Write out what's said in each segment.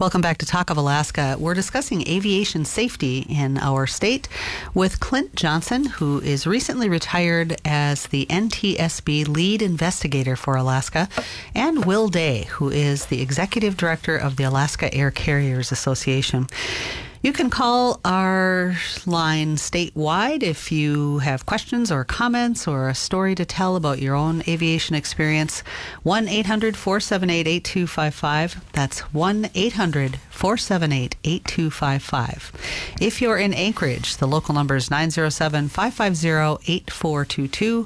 Welcome back to Talk of Alaska. We're discussing aviation safety in our state with Clint Johnson, who is recently retired as the NTSB lead investigator for Alaska, and Will Day, who is the executive director of the Alaska Air Carriers Association. You can call our line statewide if you have questions or comments or a story to tell about your own aviation experience. 1-800-478-8255. That's 1-800-478-8255. If you're in Anchorage, the local number is 907-550-8422.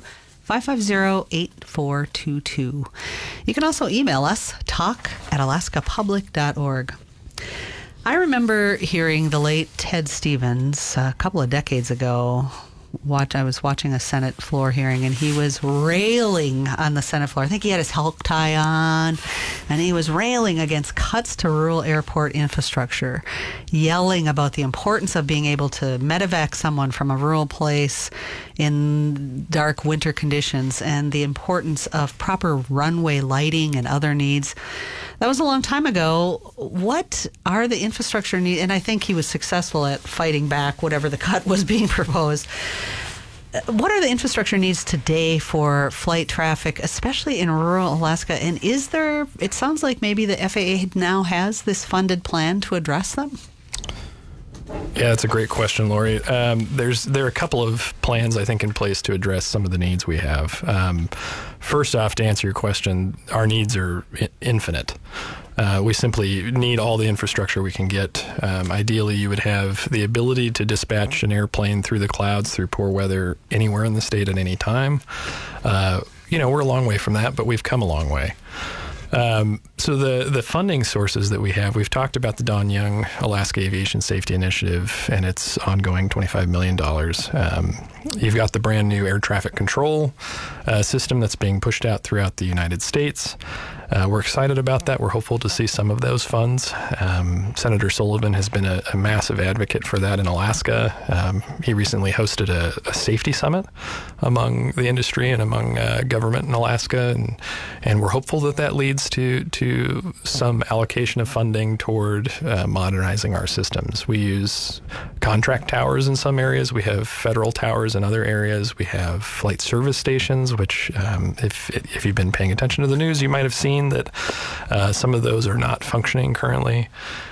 550-8422. You can also email us, talk@alaskapublic.org. I remember hearing the late Ted Stevens a couple of decades ago. I was watching a Senate floor hearing, and he was railing on the Senate floor. I think he had his Hulk tie on, and he was railing against cuts to rural airport infrastructure, yelling about the importance of being able to medevac someone from a rural place in dark winter conditions, and the importance of proper runway lighting and other needs. That was a long time ago. What are the infrastructure needs? And I think he was successful at fighting back whatever the cut was being proposed. What are the infrastructure needs today for flight traffic, especially in rural Alaska? And is there, it sounds like maybe the FAA now has this funded plan to address them? Yeah, that's a great question, Lori. There are a couple of plans, I think, in place to address some of the needs we have. First off, to answer your question, our needs are infinite. We simply need all the infrastructure we can get. Ideally, you would have the ability to dispatch an airplane through the clouds, through poor weather, anywhere in the state at any time. We're a long way from that, but we've come a long way. So the funding sources that we have, we've talked about the Don Young Alaska Aviation Safety Initiative and its ongoing $25 million. You've got the brand new air traffic control system that's being pushed out throughout the United States. We're excited about that. We're hopeful to see some of those funds. Senator Sullivan has been a massive advocate for that in Alaska. He recently hosted a safety summit among the industry and among government in Alaska, and we're hopeful that leads to some allocation of funding toward modernizing our systems. We use contract towers in some areas. We have federal towers in other areas. We have flight service stations, which if you've been paying attention to the news, you might have seen that some of those are not functioning currently.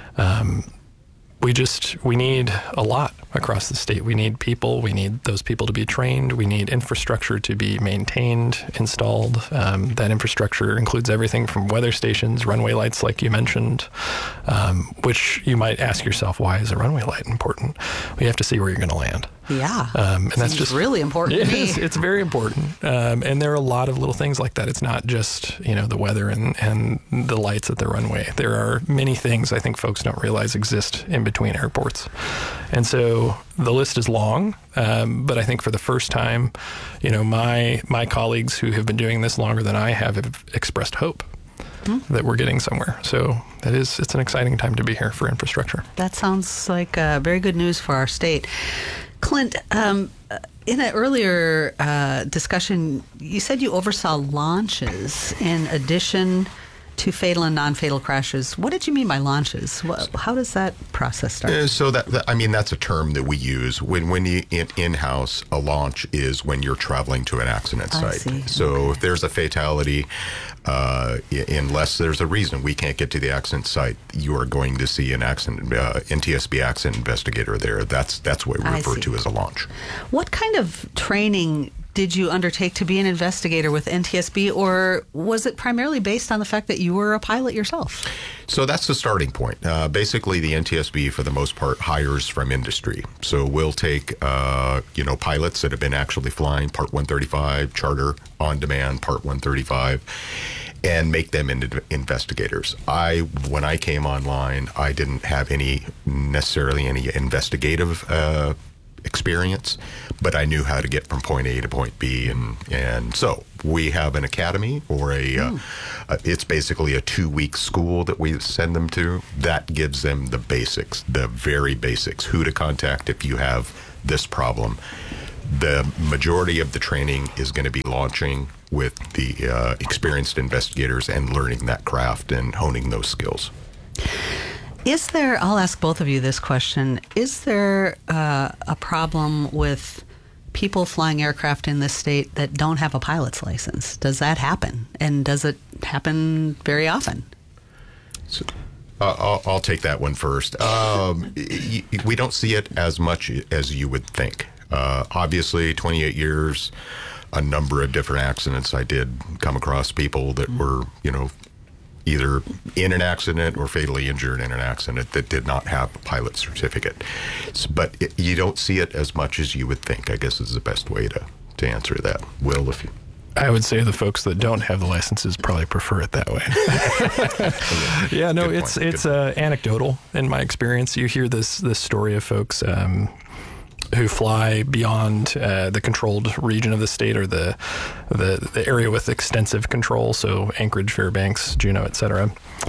We need a lot across the state. We need people. We need those people to be trained. We need infrastructure to be maintained, installed. That infrastructure includes everything from weather stations, runway lights, like you mentioned, which you might ask yourself, why is a runway light important? Well, you have to see where you're going to land. Yeah, and that's just really important to me. It's very important, and there are a lot of little things like that. It's not just the weather and the lights at the runway. There are many things I think folks don't realize exist in between airports, and so the list is long. But I think for the first time, my colleagues who have been doing this longer than I have expressed hope that we're getting somewhere. So it's an exciting time to be here for infrastructure. That sounds like very good news for our state. Clint, in an earlier discussion, you said you oversaw launches in addition to fatal and non-fatal crashes. What did you mean by launches? How does that process start? So that's a term that we use when you in-house. A launch is when you're traveling to an accident site. I see. So if there's a fatality, unless there's a reason we can't get to the accident site, you are going to see an NTSB accident investigator there. That's what we refer to as a launch. What kind of training did you undertake to be an investigator with NTSB, or was it primarily based on the fact that you were a pilot yourself? So that's the starting point. Basically, the NTSB, for the most part, hires from industry. So we'll take, pilots that have been actually flying Part 135, charter, on-demand, Part 135, and make them into investigators. When I came online, I didn't have necessarily any investigative experience, but I knew how to get from point A to point B, and so we have an academy or it's basically a 2-week school that we send them to that gives them the basics, the very basics, who to contact if you have this problem. The majority of the training is going to be launching with the experienced investigators and learning that craft and honing those skills. Is there, I'll ask both of you this question, is there a problem with people flying aircraft in this state that don't have a pilot's license? Does that happen? And does it happen very often? So, I'll take that one first. We don't see it as much as you would think. Obviously, 28 years, a number of different accidents. I did come across people that were, either in an accident or fatally injured in an accident that did not have a pilot certificate. But you don't see it as much as you would think, I guess is the best way to answer that. Will, if you... I would say the folks that don't have the licenses probably prefer it that way. Yeah, no, it's anecdotal in my experience. You hear this story of folks who fly beyond the controlled region of the state or the area with extensive control, so Anchorage, Fairbanks, Juneau, et cetera.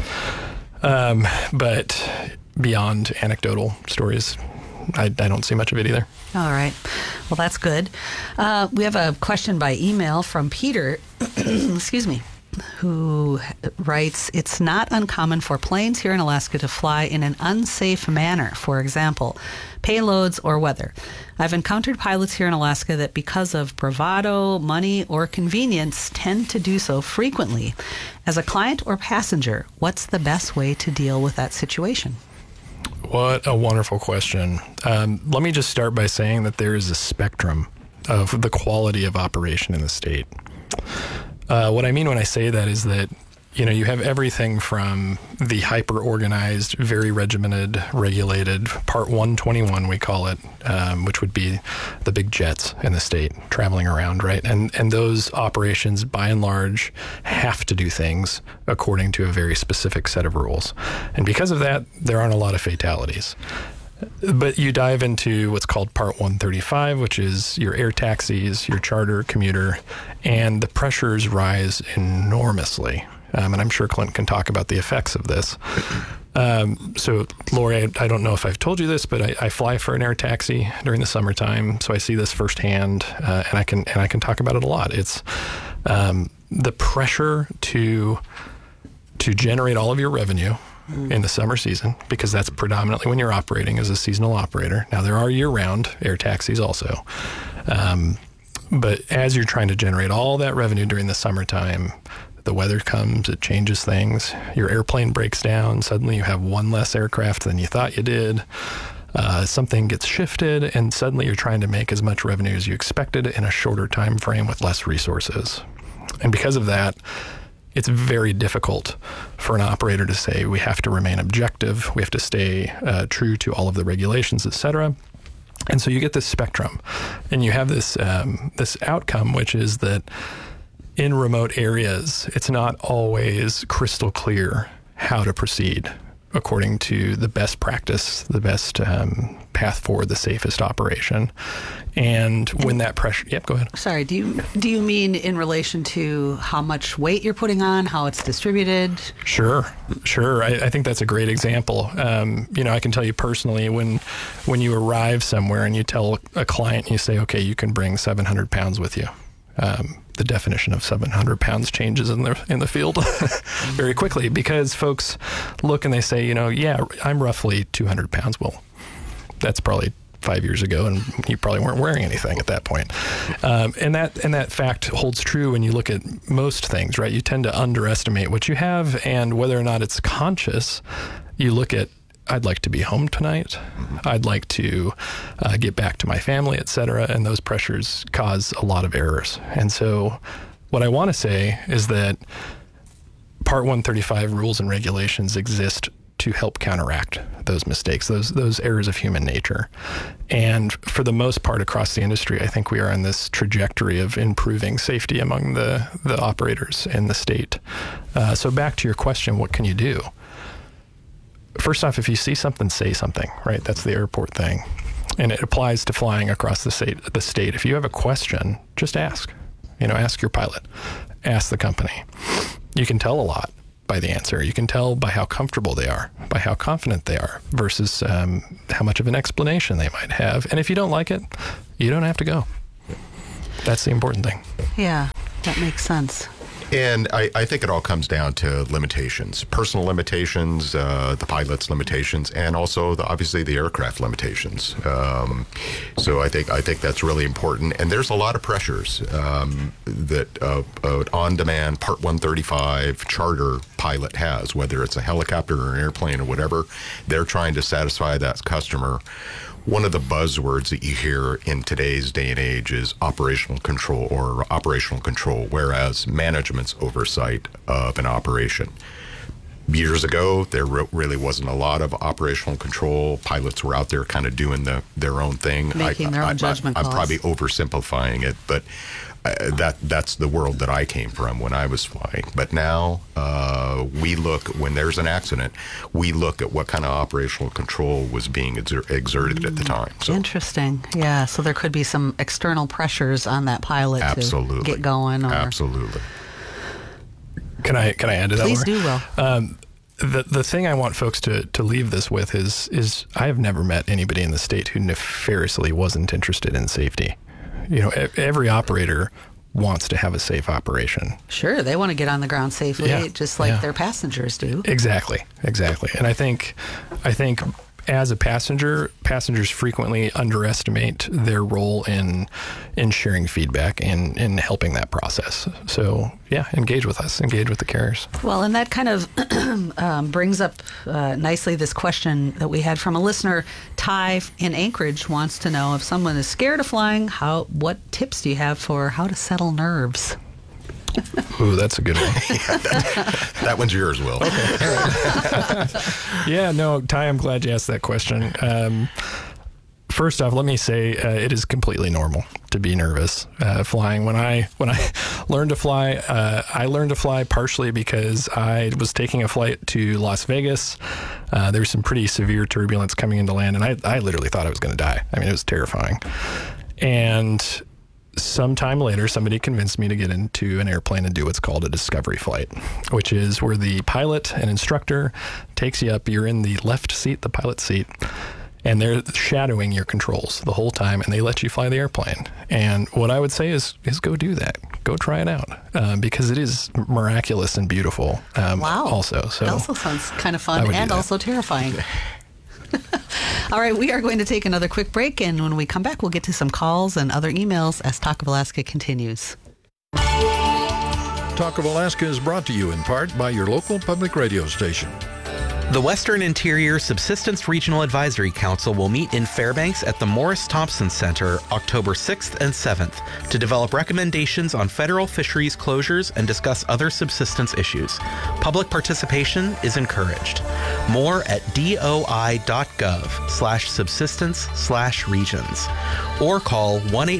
But beyond anecdotal stories, I don't see much of it either. All right. Well, that's good. We have a question by email from Peter, excuse me, who writes, it's not uncommon for planes here in Alaska to fly in an unsafe manner, for example, payloads or weather. I've encountered pilots here in Alaska that because of bravado, money, or convenience tend to do so frequently. As a client or passenger, what's the best way to deal with that situation? What a wonderful question. Let me just start by saying that there is a spectrum of the quality of operation in the state. What I mean when I say that is that, you have everything from the hyper-organized, very regimented, regulated, Part 121 we call it, which would be the big jets in the state traveling around, right? And those operations, by and large, have to do things according to a very specific set of rules. And because of that, there aren't a lot of fatalities. But you dive into what's called Part 135, which is your air taxis, your charter, commuter, and the pressures rise enormously. And I'm sure Clint can talk about the effects of this. So, Lori, I don't know if I've told you this, but I fly for an air taxi during the summertime, so I see this firsthand, and I can talk about it a lot. It's the pressure to generate all of your revenue in the summer season, because that's predominantly when you're operating as a seasonal operator. Now, there are year-round air taxis also. But as you're trying to generate all that revenue during the summertime, the weather comes, it changes things. Your airplane breaks down. Suddenly you have one less aircraft than you thought you did. Something gets shifted, and suddenly you're trying to make as much revenue as you expected in a shorter time frame with less resources. And because of that, it's very difficult for an operator to say we have to remain objective, we have to stay true to all of the regulations, et cetera. And so you get this spectrum, and you have this outcome, which is that in remote areas, it's not always crystal clear how to proceed according to the best practice, the best path forward, the safest operation. And when that pressure, yep, go ahead. Sorry, do you mean in relation to how much weight you're putting on, how it's distributed? Sure. I think that's a great example. I can tell you personally, when you arrive somewhere and you tell a client, you say, okay, you can bring 700 pounds with you. The definition of 700 pounds changes in the field very quickly, because folks look and they say, yeah, I'm roughly 200 pounds. Well, that's probably 5 years ago, and you probably weren't wearing anything at that point. And that fact holds true when you look at most things, right? You tend to underestimate what you have, and whether or not it's conscious, you look at, I'd like to be home tonight. I'd like to get back to my family, et cetera. And those pressures cause a lot of errors. And so what I want to say is that Part 135 rules and regulations exist to help counteract those mistakes, those errors of human nature. And for the most part across the industry, I think we are on this trajectory of improving safety among the operators in the state. So back to your question, what can you do? First off, if you see something, say something, right? That's the airport thing. And it applies to flying across the state. If you have a question, just ask. Ask your pilot. Ask the company. You can tell a lot by the answer. You can tell by how comfortable they are, by how confident they are, versus how much of an explanation they might have. And if you don't like it, you don't have to go. That's the important thing. Yeah, that makes sense. And I think it all comes down to limitations, personal limitations, the pilot's limitations, and also obviously the aircraft limitations. So I think that's really important. And there's a lot of pressures that an on-demand Part 135 charter pilot has, whether it's a helicopter or an airplane or whatever. They're trying to satisfy that customer. One of the buzzwords that you hear in today's day and age is operational control, whereas management's oversight of an operation. Years ago, there really wasn't a lot of operational control. Pilots were out there kind of doing their own thing. Making their own judgment calls. I'm probably oversimplifying it, but that's the world that I came from when I was flying. But now we look, when there's an accident, we look at what kind of operational control was being exerted at the time. So, interesting. Yeah, so there could be some external pressures on that pilot to get going. Or... Absolutely. Can I add to that? Please do, Will. The thing I want folks to leave this with is I have never met anybody in the state who nefariously wasn't interested in safety. You know, every operator wants to have a safe operation. Sure, they want to get on the ground safely, just like their passengers do. Exactly. And I think as a passenger, passengers frequently underestimate their role in sharing feedback and in helping that process. So, engage with us, engage with the carriers. Well, and that kind of brings up nicely this question that we had from a listener. Ty in Anchorage wants to know, if someone is scared of flying, what tips do you have for how to settle nerves? Ooh, that's a good one. That one's yours, Will. Okay. Ty, I'm glad you asked that question. First off, let me say it is completely normal to be nervous flying. When I learned to fly, I learned to fly partially because I was taking a flight to Las Vegas. There was some pretty severe turbulence coming into land, and I literally thought I was going to die. I mean, it was terrifying. And sometime later, somebody convinced me to get into an airplane and do what's called a discovery flight, which is where the pilot and instructor takes you up. You're in the left seat, the pilot seat, and they're shadowing your controls the whole time, and they let you fly the airplane. And what I would say is go do that. Go try it out, because it is miraculous and beautiful. Wow. Also, it also sounds kind of fun and also terrifying. All right, we are going to take another quick break, and when we come back, we'll get to some calls and other emails as Talk of Alaska continues. Talk of Alaska is brought to you in part by your local public radio station. The Western Interior Subsistence Regional Advisory Council will meet in Fairbanks at the Morris Thompson Center October 6th and 7th to develop recommendations on federal fisheries closures and discuss other subsistence issues. Public participation is encouraged. More at doi.gov/subsistence/regions or call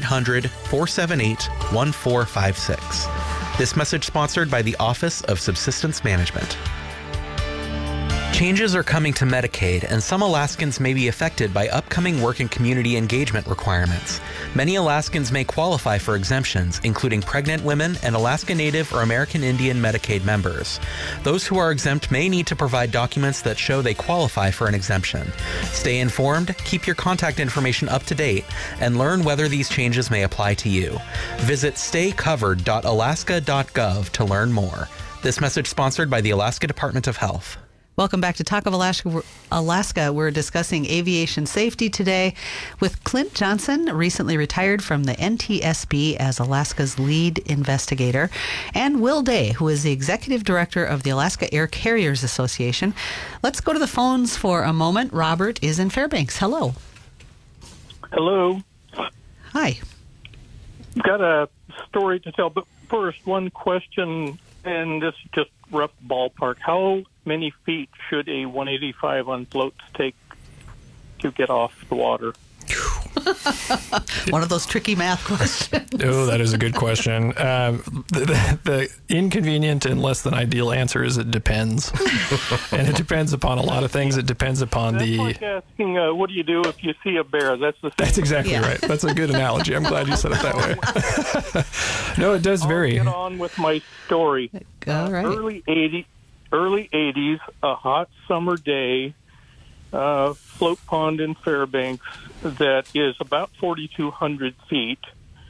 1-800-478-1456. This message sponsored by the Office of Subsistence Management. Changes are coming to Medicaid, and some Alaskans may be affected by upcoming work and community engagement requirements. Many Alaskans may qualify for exemptions, including pregnant women and Alaska Native or American Indian Medicaid members. Those who are exempt may need to provide documents that show they qualify for an exemption. Stay informed, keep your contact information up to date, and learn whether these changes may apply to you. Visit staycovered.alaska.gov to learn more. This message sponsored by the Alaska Department of Health. Welcome back to Talk of Alaska. We're discussing aviation safety today with Clint Johnson, recently retired from the NTSB as Alaska's lead investigator, and Will Day, who is the executive director of the Alaska Air Carriers Association. Let's go to the phones for a moment. Robert is in Fairbanks. Hello. Hello. Hi. Got a story to tell, but first, one question, and this is just rough ballpark. How many feet should a 185 on floats take to get off the water? One of those tricky math questions. Oh, that is a good question. The inconvenient and less than ideal answer is it depends. And it depends upon a lot of things. It depends upon That's like asking, what do you do if you see a bear? That's the same. That's exactly right. That's a good analogy. I'm glad you said it that way. No, it does vary. I'll get on with my story. All right. Early 80s, a hot summer day, float pond in Fairbanks that is about 4,200 feet.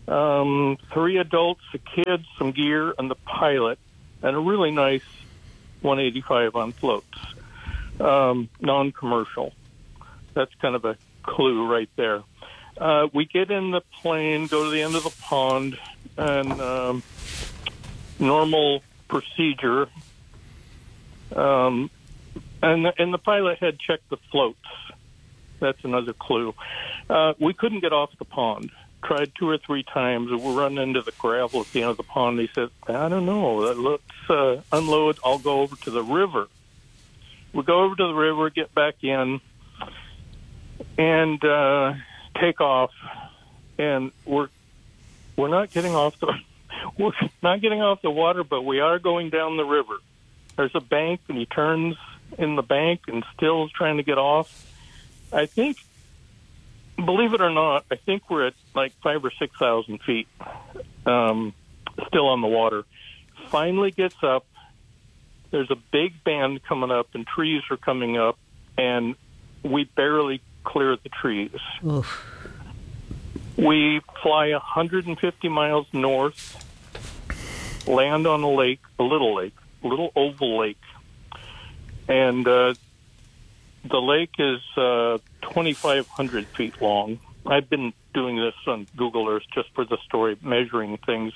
3 adults, a kid, some gear, and the pilot, and a really nice 185 on floats, non-commercial. That's kind of a clue right there. We get in the plane, go to the end of the pond, and normal procedure. And the pilot had checked the floats. That's another clue. We couldn't get off the pond. Tried 2 or 3 times. We run into the gravel at the end of the pond. He said, I don't know. Let's unload. I'll go over to the river. We go over to the river, get back in, and take off. And we're not getting off the water, but we are going down the river. There's a bank, and he turns in the bank and still is trying to get off. I think, believe it or not, I think we're at like 5,000 or 6,000 feet, still on the water. Finally gets up. There's a big band coming up, and trees are coming up, and we barely clear the trees. Oof. We fly 150 miles north, land on a lake, a little oval lake, and the lake is 2,500 feet long. I've been doing this on Google Earth just for the story, measuring things.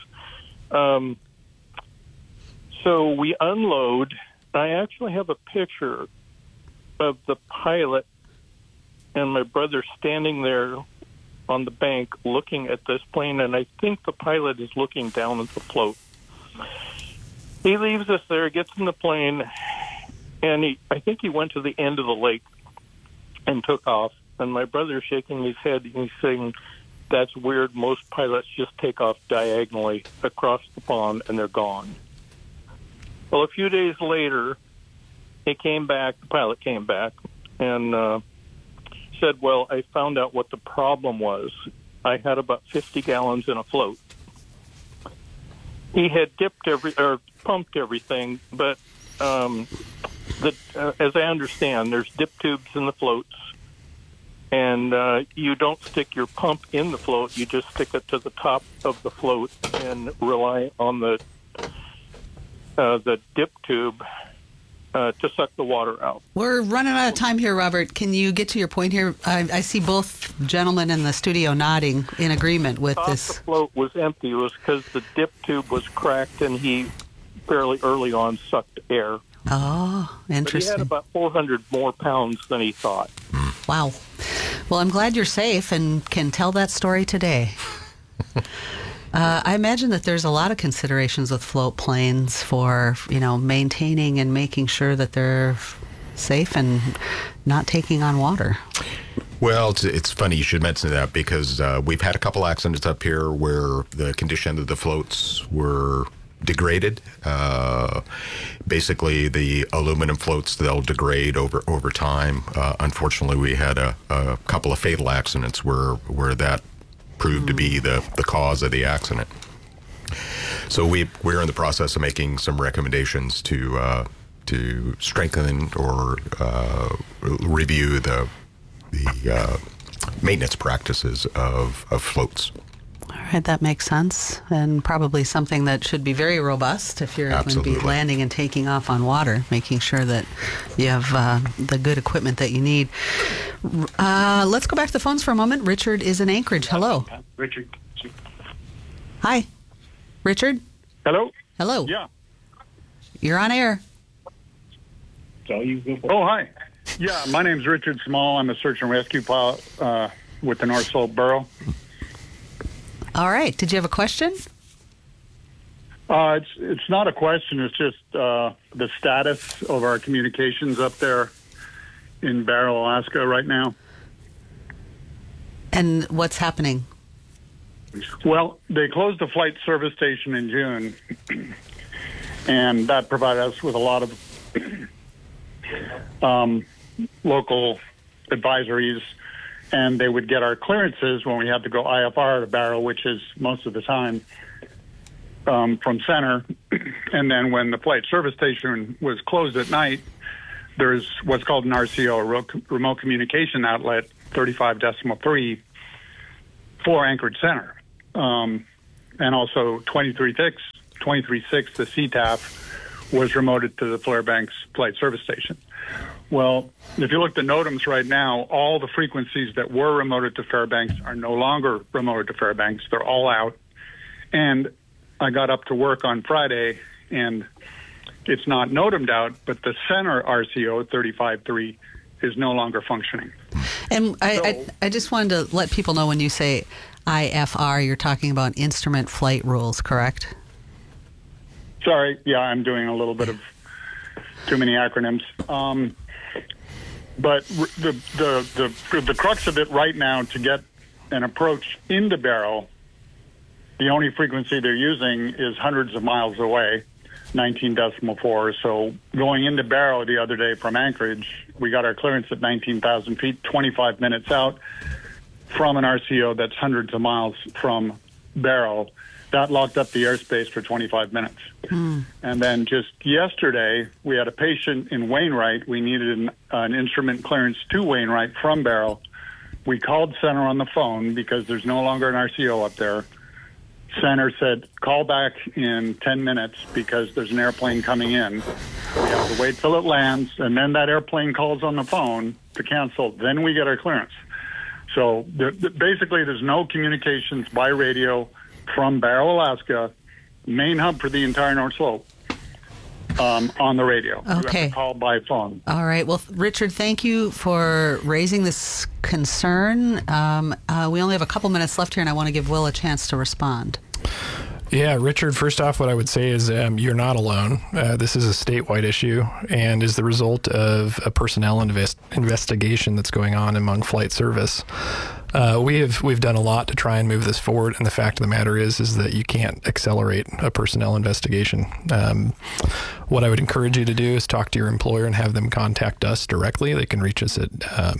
So we unload. I actually have a picture of the pilot and my brother standing there on the bank looking at this plane, and I think the pilot is looking down at the float. He leaves us there, gets in the plane, and I think he went to the end of the lake and took off. And my brother's shaking his head, and he's saying, that's weird. Most pilots just take off diagonally across the pond, and they're gone. Well, a few days later, the pilot came back, and said, well, I found out what the problem was. I had about 50 gallons in a float. He had pumped everything, but as I understand, there's dip tubes in the floats, and you don't stick your pump in the float. You just stick it to the top of the float and rely on the dip tube to suck the water out. We're running out of time here, Robert. Can you get to your point here? I see both gentlemen in the studio nodding in agreement with this. The float was empty. It was because the dip tube was cracked, and he fairly early on sucked air. Oh, interesting. But he had about 400 more pounds than he thought. Wow. Well, I'm glad you're safe and can tell that story today. I imagine that there's a lot of considerations with float planes for, maintaining and making sure that they're safe and not taking on water. Well, it's funny you should mention that because we've had a couple accidents up here where the condition of the floats were degraded. Basically, the aluminum floats, they'll degrade over time. Unfortunately, we had a couple of fatal accidents where that proved to be the cause of the accident. So we're in the process of making some recommendations to strengthen or review the maintenance practices of floats. All right, that makes sense, and probably something that should be very robust if you're going to be landing and taking off on water, making sure that you have the good equipment that you need. Let's go back to the phones for a moment. Richard is in Anchorage. Hello. Richard. Hi. Richard? Hello? Hello. Yeah. You're on air. Oh, hi. Yeah, my name's Richard Small. I'm a search and rescue pilot with the North Slope Borough. All right. Did you have a question? It's not a question. It's just the status of our communications up there in Barrow, Alaska right now. And what's happening? Well, they closed the flight service station in June, and that provided us with a lot of local advisories, and they would get our clearances when we had to go IFR to Barrow, which is most of the time from center. And then when the flight service station was closed at night, there's what's called an RCO, a remote communication outlet, 35.3 for Anchorage Center. and also 23.6, the CTAF, was remoted to the Fairbanks Flight Service Station. Well, if you look at NOTAMs right now, all the frequencies that were remoted to Fairbanks are no longer remoted to Fairbanks. They're all out. And I got up to work on Friday, and it's not NOTAMed out, but the center RCO 35.3 is no longer functioning. And I just wanted to let people know, when you say IFR, you're talking about instrument flight rules, correct? Sorry, yeah, I'm doing a little bit of too many acronyms. But the crux of it right now, to get an approach into Barrow, the only frequency they're using is hundreds of miles away, 19.4. So going into Barrow the other day from Anchorage, we got our clearance at 19,000 feet, 25 minutes out from an RCO that's hundreds of miles from Barrow. That locked up the airspace for 25 minutes. And then just yesterday, we had a patient in Wainwright. We needed an instrument clearance to Wainwright from Barrow. We called center on the phone because there's no longer an RCO up there. Center said, call back in 10 minutes because there's an airplane coming in. We have to wait till it lands, and then that airplane calls on the phone to cancel. Then we get our clearance. So basically, there's no communications by radio from Barrow, Alaska, main hub for the entire North Slope, on the radio. Okay. You have to call by phone. All right. Well, Richard, thank you for raising this concern. We only have a couple minutes left here, and I want to give Will a chance to respond. Yeah, Richard, first off, what I would say is you're not alone. This is a statewide issue and is the result of a personnel investigation that's going on among flight service. We've done a lot to try and move this forward, and the fact of the matter is that you can't accelerate a personnel investigation. What I would encourage you to do is talk to your employer and have them contact us directly. They can reach us at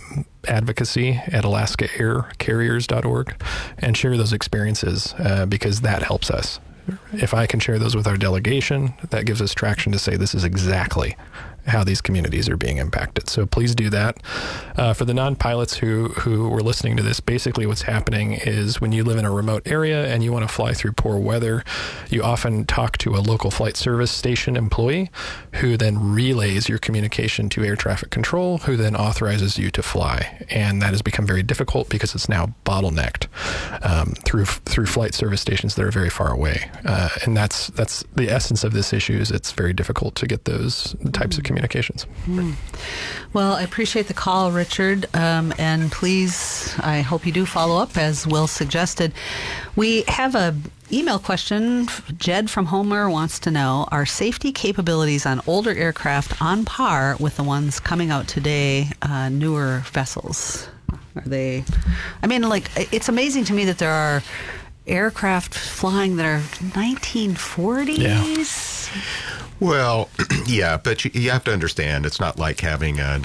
advocacy@alaskaaircarriers.org and share those experiences because that helps us. If I can share those with our delegation, that gives us traction to say this is exactly how these communities are being impacted. So please do that. For the non-pilots who were listening to this, basically what's happening is when you live in a remote area and you want to fly through poor weather, you often talk to a local flight service station employee who then relays your communication to air traffic control, who then authorizes you to fly. And that has become very difficult because it's now bottlenecked through flight service stations that are very far away. And that's the essence of this issue, is it's very difficult to get those types of communications. Well, I appreciate the call, Richard, and please, I hope you do follow up, as Will suggested. We have a email question. Jed from Homer wants to know, are safety capabilities on older aircraft on par with the ones coming out today, newer vessels? Are they, I mean, like, it's amazing to me that there are aircraft flying that are 1940s. Yeah. Well, yeah, but you have to understand, it's not like having a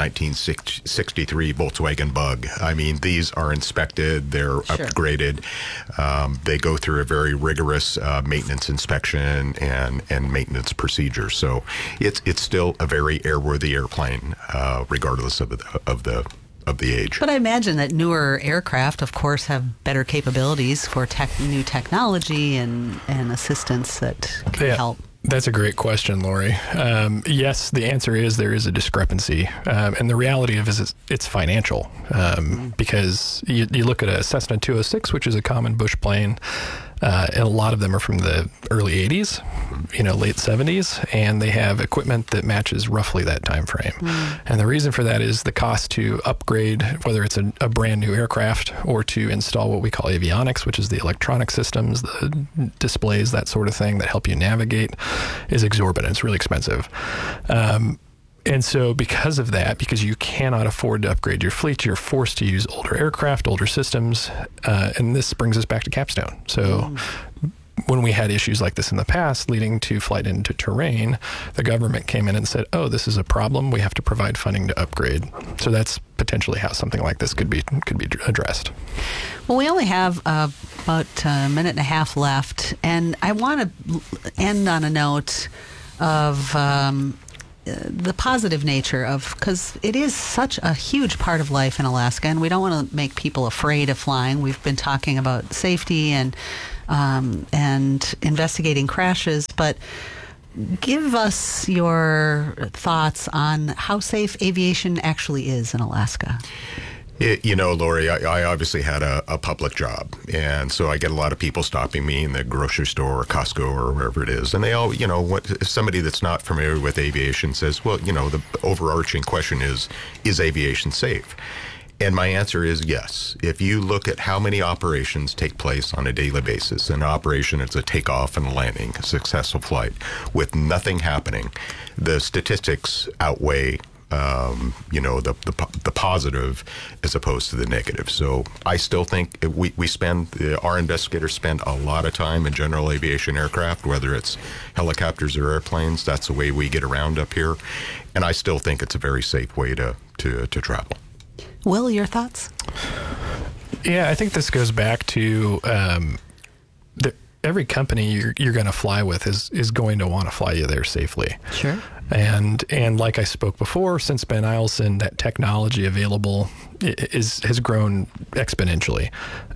1963 Volkswagen Bug. I mean, these are inspected, they're upgraded, they go through a very rigorous maintenance inspection and maintenance procedure. So it's still a very airworthy airplane, regardless of the age. But I imagine that newer aircraft, of course, have better capabilities for new technology and assistance that can help. That's a great question, Lori. Yes, the answer is there is a discrepancy. And the reality of it is it's financial. Because you look at a Cessna 206, which is a common bush plane, and a lot of them are from the early 80s, late 70s, and they have equipment that matches roughly that time frame. And the reason for that is the cost to upgrade, whether it's a brand new aircraft or to install what we call avionics, which is the electronic systems, the displays, that sort of thing that help you navigate, is exorbitant. It's really expensive. And so because of that, because you cannot afford to upgrade your fleet, you're forced to use older aircraft, older systems. And this brings us back to Capstone. So when we had issues like this in the past leading to flight into terrain, the government came in and said, oh, this is a problem. We have to provide funding to upgrade. So that's potentially how something like this could be addressed. Well, we only have about a minute and a half left. And I want to end on a note of the positive nature of, because it is such a huge part of life in Alaska, and we don't want to make people afraid of flying. We've been talking about safety and and investigating crashes. But give us your thoughts on how safe aviation actually is in Alaska. Lori, I obviously had a public job, and so I get a lot of people stopping me in the grocery store or Costco or wherever it is, and they all, somebody that's not familiar with aviation says, well, the overarching question is aviation safe? And my answer is yes. If you look at how many operations take place on a daily basis, an operation is a takeoff and a landing, a successful flight, with nothing happening, the statistics outweigh the positive as opposed to the negative. So I still think our investigators spend a lot of time in general aviation aircraft, whether it's helicopters or airplanes. That's the way we get around up here. And I still think it's a very safe way to travel. Will, your thoughts? Yeah, I think this goes back to every company you're going to fly with is going to want to fly you there safely. Sure. And like I spoke before, since Ben Eielson, that technology available has grown exponentially.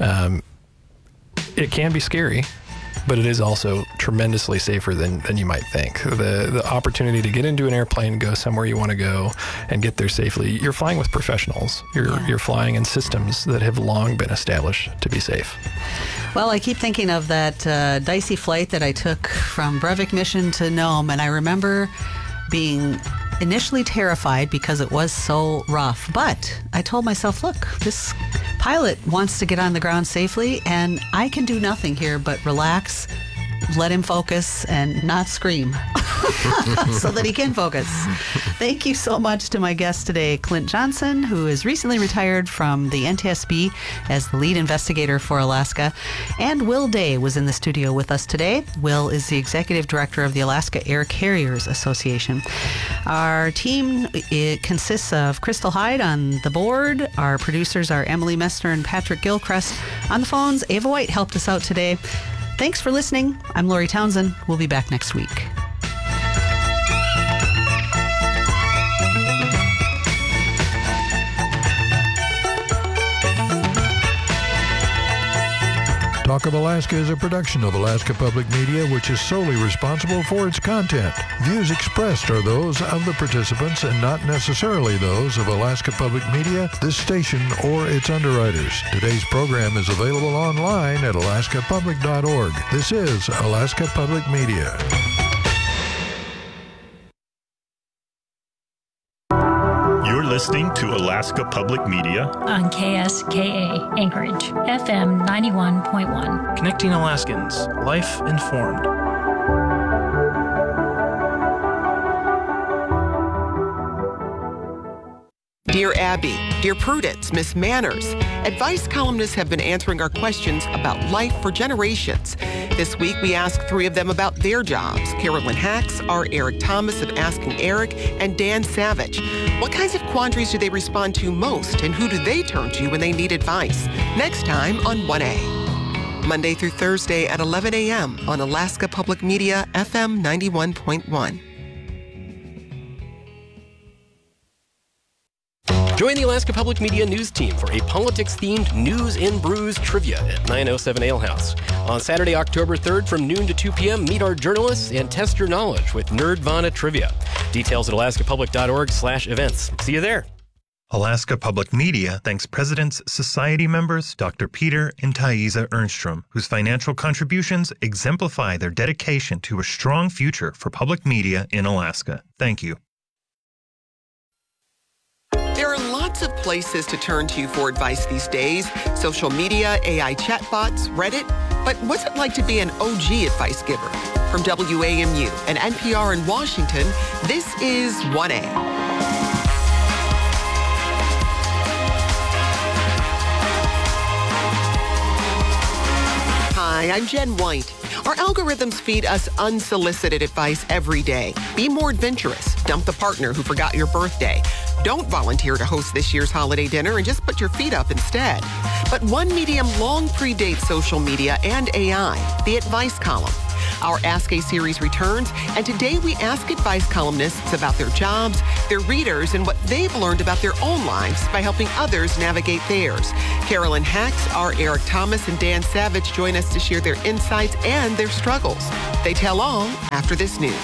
It can be scary, but it is also tremendously safer than you might think. The opportunity to get into an airplane, go somewhere you want to go, and get there safely. You're flying with professionals. You're flying in systems that have long been established to be safe. Well, I keep thinking of that dicey flight that I took from Brevik Mission to Nome, and I remember being initially terrified because it was so rough. But I told myself, look, this pilot wants to get on the ground safely, and I can do nothing here but relax, let him focus, and not scream so that he can focus. Thank you so much to my guest today, Clint Johnson, who is recently retired from the NTSB as the lead investigator for Alaska. And Will Day was in the studio with us today. Will is the executive director of the Alaska Air Carriers Association. Our team consists of Crystal Hyde on the board. Our producers are Emily Messner and Patrick Gilchrist. On the phones, Ava White helped us out today. Thanks for listening. I'm Lori Townsend. We'll be back next week. Talk of Alaska is a production of Alaska Public Media, which is solely responsible for its content. Views expressed are those of the participants and not necessarily those of Alaska Public Media, this station, or its underwriters. Today's program is available online at alaskapublic.org. This is Alaska Public Media. Listening to Alaska Public Media on KSKA Anchorage, FM 91.1. Connecting Alaskans, life informed. Dear Abby, Dear Prudence, Miss Manners, advice columnists have been answering our questions about life for generations. This week, we asked 3 of them about their jobs. Carolyn Hacks, R. Eric Thomas of Asking Eric, and Dan Savage. What kinds of quandaries do they respond to most, and who do they turn to when they need advice? Next time on 1A. Monday through Thursday at 11 a.m. on Alaska Public Media, FM 91.1. Join the Alaska Public Media News team for a politics-themed News in Brews trivia at 907 Ale House. On Saturday, October 3rd from noon to 2 p.m., meet our journalists and test your knowledge with NerdVana Trivia. Details at alaskapublic.org/events. See you there. Alaska Public Media thanks President's Society members Dr. Peter and Thaisa Ernstrom, whose financial contributions exemplify their dedication to a strong future for public media in Alaska. Thank you. There are lots of places to turn to for advice these days. Social media, AI chatbots, Reddit. But what's it like to be an OG advice giver? From WAMU and NPR in Washington, this is 1A. Hi, I'm Jen White. Our algorithms feed us unsolicited advice every day. Be more adventurous. Dump the partner who forgot your birthday. Don't volunteer to host this year's holiday dinner and just put your feet up instead. But one medium long predates social media and AI, the advice column. Our Ask A series returns, and today we ask advice columnists about their jobs, their readers, and what they've learned about their own lives by helping others navigate theirs. Carolyn Hacks, R. Eric Thomas, and Dan Savage join us to share their insights and their struggles. They tell all after this news.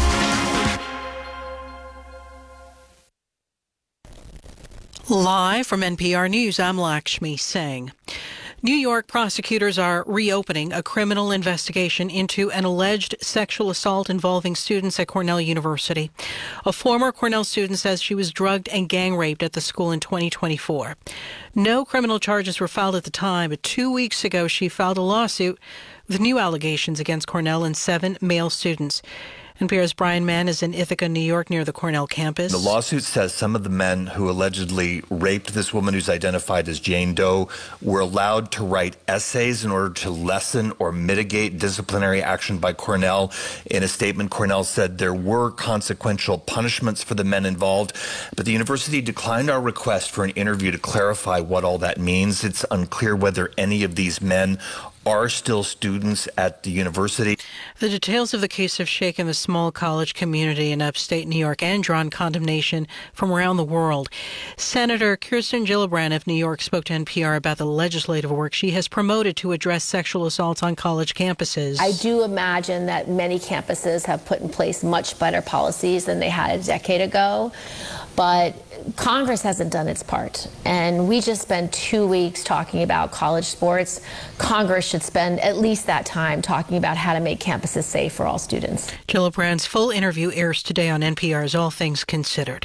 Live from NPR News, I'm Lakshmi Singh. New York prosecutors are reopening a criminal investigation into an alleged sexual assault involving students at Cornell University. A former Cornell student says she was drugged and gang raped at the school in 2024. No criminal charges were filed at the time, but 2 weeks ago she filed a lawsuit with new allegations against Cornell and 7 male students. NPR's Brian Mann is in Ithaca, New York, near the Cornell campus. The lawsuit says some of the men who allegedly raped this woman, who's identified as Jane Doe, were allowed to write essays in order to lessen or mitigate disciplinary action by Cornell. In a statement, Cornell said there were consequential punishments for the men involved, but the university declined our request for an interview to clarify what all that means. It's unclear whether any of these men are still students at the university. The details of the case have shaken the small college community in upstate New York and drawn condemnation from around the world. Senator Kirsten Gillibrand of New York spoke to NPR about the legislative work she has promoted to address sexual assaults on college campuses. I do imagine that many campuses have put in place much better policies than they had a decade ago, but Congress hasn't done its part. And we just spent 2 weeks talking about college sports. Congress should spend at least that time talking about how to make campuses safe for all students. Gillibrand's full interview airs today on NPR's All Things Considered.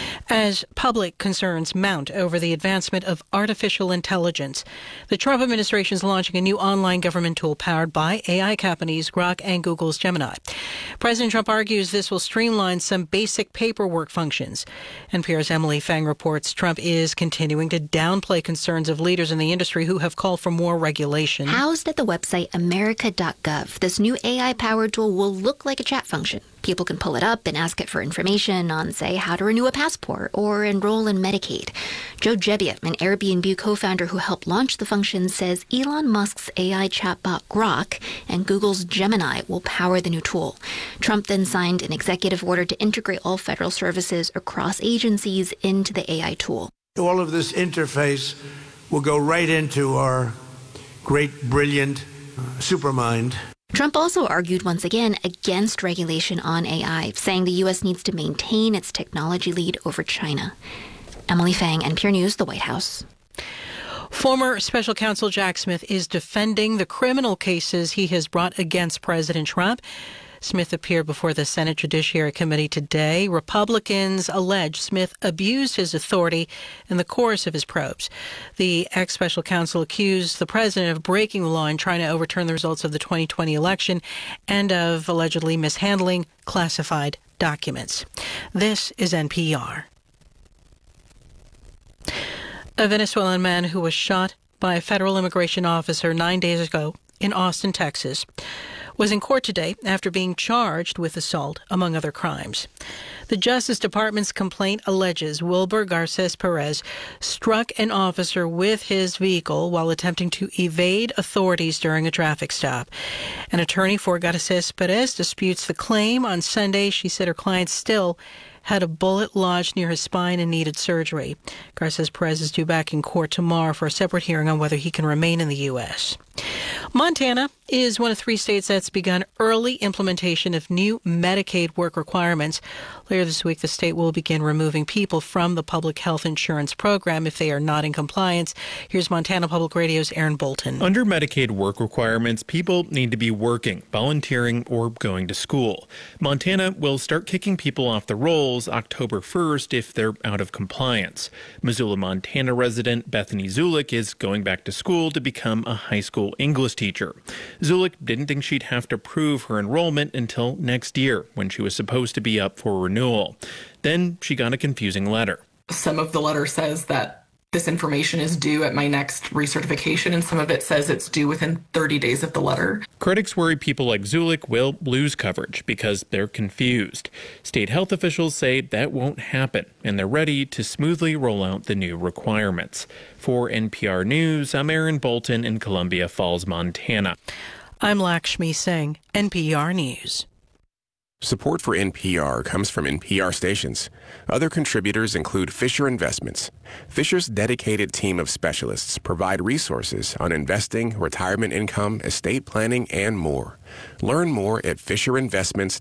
As public concerns mount over the advancement of artificial intelligence, the Trump administration is launching a new online government tool powered by AI companies Grok and Google's Gemini. President Trump argues this will streamline some basic paperwork functions. NPR's Emily Fang reports Trump is continuing to downplay concerns of leaders in the industry who have called for more regulation. Housed at the website America.gov, this new AI-powered tool will look like a chat function. People can pull it up and ask it for information on, say, how to renew a passport or enroll in Medicaid. Joe Gebbia, an Airbnb co-founder who helped launch the function, says Elon Musk's AI chatbot Grok and Google's Gemini will power the new tool. Trump then signed an executive order to integrate all federal services across agencies into the AI tool. All of this interface will go right into our great, brilliant supermind. Trump also argued once again against regulation on AI, saying the U.S. needs to maintain its technology lead over China. Emily Fang, NPR News, the White House. Former Special Counsel Jack Smith is defending the criminal cases he has brought against President Trump. Smith appeared before the Senate Judiciary Committee today. Republicans allege Smith abused his authority in the course of his probes. The ex-special counsel accused the president of breaking the law and trying to overturn the results of the 2020 election and of allegedly mishandling classified documents. This is NPR. A Venezuelan man who was shot by a federal immigration officer 9 days ago in Austin, Texas, was in court today after being charged with assault, among other crimes. The Justice Department's complaint alleges Wilber Garces Perez struck an officer with his vehicle while attempting to evade authorities during a traffic stop. An attorney for Garces Perez disputes the claim. On Sunday, she said her client still had a bullet lodged near his spine and needed surgery. Garces Perez is due back in court tomorrow for a separate hearing on whether he can remain in the U.S. Montana is one of 3 states that's begun early implementation of new Medicaid work requirements. Later this week, the state will begin removing people from the public health insurance program if they are not in compliance. Here's Montana Public Radio's Aaron Bolton. Under Medicaid work requirements, people need to be working, volunteering, or going to school. Montana will start kicking people off the rolls October 1st if they're out of compliance. Missoula, Montana resident Bethany Zulik is going back to school to become a high school English teacher. Zulik didn't think she'd have to prove her enrollment until next year, when she was supposed to be up for renewal. Then she got a confusing letter. Some of the letter says that this information is due at my next recertification, and some of it says it's due within 30 days of the letter. Critics worry people like Zulik will lose coverage because they're confused. State health officials say that won't happen, and they're ready to smoothly roll out the new requirements. For NPR News, I'm Aaron Bolton in Columbia Falls, Montana. I'm Lakshmi Singh, NPR News. Support for NPR comes from NPR stations. Other contributors include Fisher Investments. Fisher's dedicated team of specialists provide resources on investing, retirement income, estate planning, and more. Learn more at FisherInvestments.com.